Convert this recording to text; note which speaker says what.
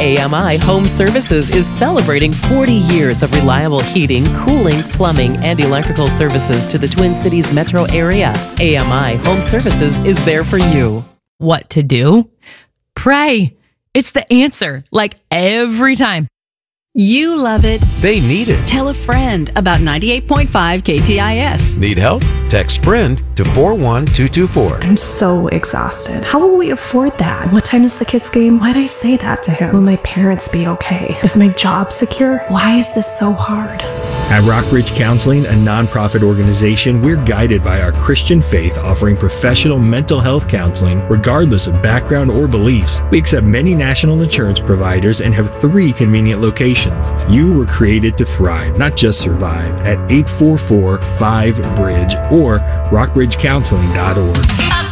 Speaker 1: AMI Home Services is celebrating 40 years of reliable heating, cooling, plumbing, and electrical services to the Twin Cities metro area. AMI Home Services is there for you.
Speaker 2: What to do? Pray. It's the answer, like every time.
Speaker 3: You love it.
Speaker 4: They need it.
Speaker 3: Tell a friend about 98.5 KTIS.
Speaker 4: Need help? Text FRIEND to 41224.
Speaker 5: I'm so exhausted. How will we afford that? What time is the kids' game? Why'd I say that to him? Will my parents be okay? Is my job secure? Why is this so hard?
Speaker 6: At Rockbridge Counseling, a nonprofit organization, we're guided by our Christian faith, offering professional mental health counseling regardless of background or beliefs. We accept many national insurance providers and have 3 convenient locations. You were created to thrive, not just survive, at 844-5-BRIDGE or rockbridgecounseling.org.